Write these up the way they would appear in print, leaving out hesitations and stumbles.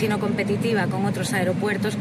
sino competitiva con otros aeropuertos.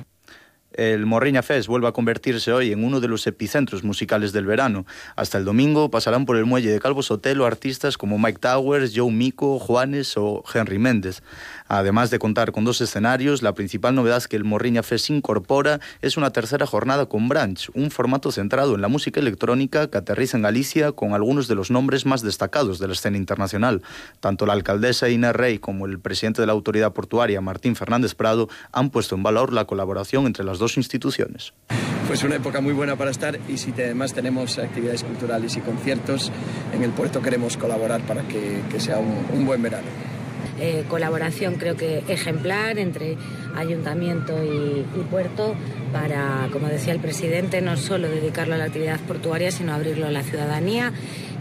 El Morriña Fest vuelve a convertirse hoy en uno de los epicentros musicales del verano. Hasta el domingo pasarán por el muelle de Calvo Sotelo artistas como Mike Towers, Joe Mico, Juanes o Henry Méndez. Además de contar con 2 escenarios, la principal novedad que el Morriña Fest incorpora es una tercera jornada con brunch, un formato centrado en la música electrónica que aterriza en Galicia con algunos de los nombres más destacados de la escena internacional. Tanto la alcaldesa Inés Rey como el presidente de la autoridad portuaria, Martín Fernández Prado, han puesto en valor la colaboración entre las dos instituciones. Pues una época muy buena para estar, y si además tenemos actividades culturales y conciertos en el puerto, queremos colaborar para que sea un buen verano. Colaboración creo que ejemplar entre ayuntamiento y puerto para, como decía el presidente, no solo dedicarlo a la actividad portuaria, sino abrirlo a la ciudadanía.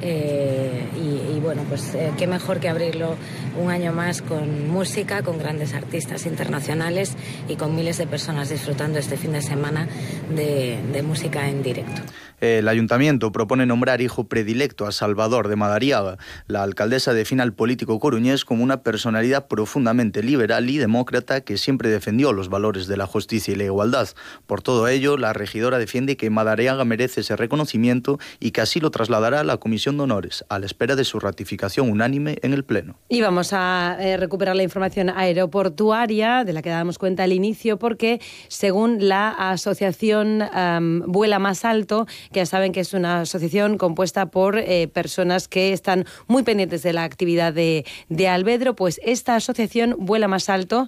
Y bueno, pues qué mejor que abrirlo un año más con música, con grandes artistas internacionales y con miles de personas disfrutando este fin de semana de música en directo. El ayuntamiento propone nombrar hijo predilecto a Salvador de Madariaga. La alcaldesa define al político coruñés como una personalidad profundamente liberal y demócrata que siempre defendió los valores de la justicia y la igualdad. Por todo ello, la regidora defiende que Madariaga merece ese reconocimiento y que así lo trasladará a la Comisión de Honores, a la espera de su ratificación unánime en el Pleno. Y vamos a recuperar la información aeroportuaria de la que dábamos cuenta al inicio, porque según la asociación Vuela Más Alto, que ya saben que es una asociación compuesta por personas que están muy pendientes de la actividad de Alvedro, pues esta asociación Vuela Más Alto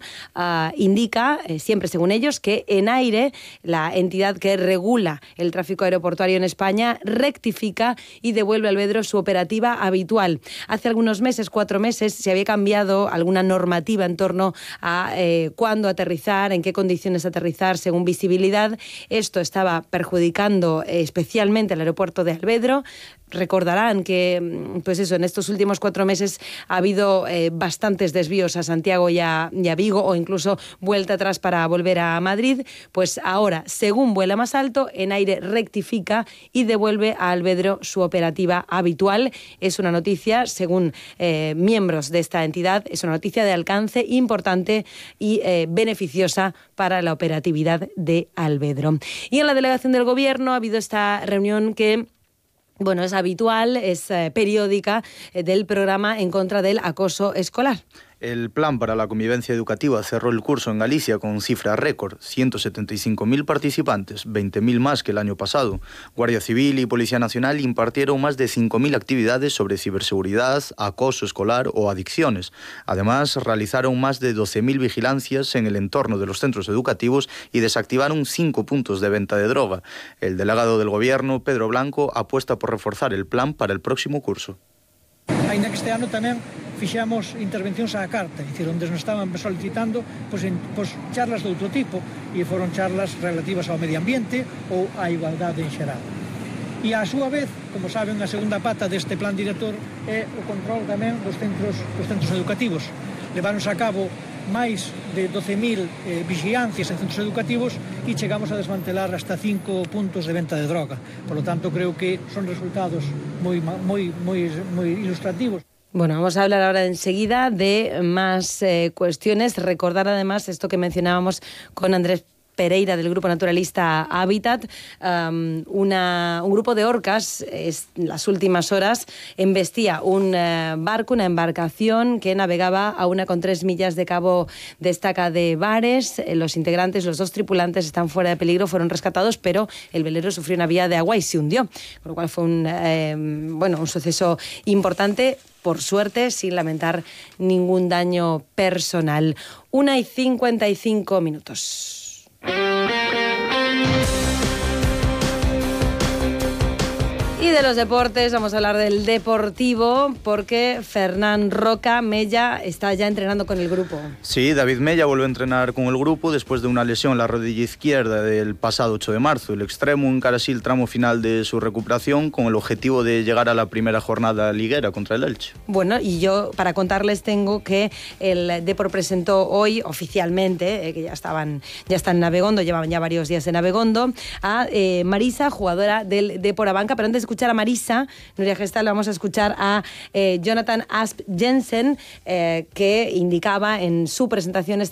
indica, siempre según ellos, que ENAIRE, la entidad que regula el tráfico aeroportuario en España, rectifica y devuelve a Alvedro su operativa habitual. Hace algunos meses, 4 meses, se había cambiado alguna normativa en torno a cuándo aterrizar, en qué condiciones aterrizar según visibilidad. Esto estaba perjudicando especialmente al aeropuerto de Alvedro. Recordarán que, pues eso, en estos últimos 4 meses ha habido bastantes desvíos a Santiago y a Vigo, o incluso vuelta atrás para volver a Madrid. Pues ahora, según Vuela Más Alto, ENAIRE rectifica y devuelve a Alvedro su operativa habitual. Es una noticia, según miembros de esta entidad, es una noticia de alcance importante y beneficiosa para la operatividad de Alvedro. Y en la delegación del Gobierno ha habido esta reunión que, bueno, es habitual, es periódica, del programa en contra del acoso escolar. El Plan para la Convivencia Educativa cerró el curso en Galicia con cifra récord, 175.000 participantes, 20.000 más que el año pasado. Guardia Civil y Policía Nacional impartieron más de 5.000 actividades sobre ciberseguridad, acoso escolar o adicciones. Además, realizaron más de 12.000 vigilancias en el entorno de los centros educativos y desactivaron 5 puntos de venta de droga. El delegado del Gobierno, Pedro Blanco, apuesta por reforzar el plan para el próximo curso. Ainda que este ano tamén fixemos intervencións á carta, dicir, onde nos estaban solicitando charlas de outro tipo, e foron charlas relativas ao medio ambiente ou á igualdade en xeral. E á súa vez, como saben, a segunda pata deste plan director é o control tamén dos centros educativos. Leváronse a cabo máis de 12.000 vigilancias en centros educativos e chegamos a desmantelar hasta 5 puntos de venta de droga. Por lo tanto, creo que son resultados moi ilustrativos. Bueno, vamos a hablar ahora enseguida de más cuestiones. Recordar además esto que mencionábamos con Andrés Pereira del grupo naturalista Hábitat, un grupo de orcas en las últimas horas embestía un barco, una embarcación que navegaba a 1,3 millas de Cabo de Estaca de Bares. Los integrantes, los 2 tripulantes, están fuera de peligro, fueron rescatados, pero el velero sufrió una vía de agua y se hundió, con lo cual fue un suceso importante. Por suerte, sin lamentar ningún daño personal. 1:55. Y de los deportes vamos a hablar del Deportivo, porque Fernán Roca Mella está ya entrenando con el grupo. Sí, David Mella vuelve a entrenar con el grupo después de una lesión en la rodilla izquierda del pasado 8 de marzo. El extremo encara así el tramo final de su recuperación con el objetivo de llegar a la primera jornada liguera contra el Elche. Bueno, y yo para contarles tengo que el Depor presentó hoy oficialmente, que ya están en Abegondo, llevaban ya varios días en Abegondo, a Marisa, jugadora del Depor Abanca. Pero antes de escuchar a Marisa, Nuria Gestal, vamos a escuchar a Jonathan Asp Jensen, que indicaba en su presentación